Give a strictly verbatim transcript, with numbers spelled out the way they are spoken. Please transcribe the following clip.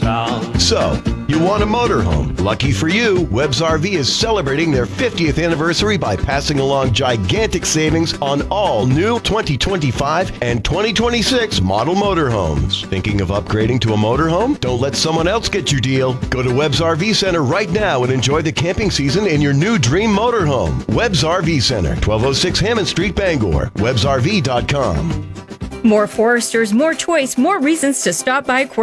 town. So, you want a motorhome? Lucky for you, Webb's R V is celebrating their fiftieth anniversary by passing along gigantic savings on all new twenty twenty-five and twenty twenty-six model motorhomes. Thinking of upgrading to a motorhome? Don't let someone else get your deal. Go to Webb's R V Center right now and enjoy the camping season in your new dream motorhome. Webb's R V Center, twelve oh six Hammond Street, Bangor. Webbs R V dot com. More Foresters, more choice, more reasons to stop by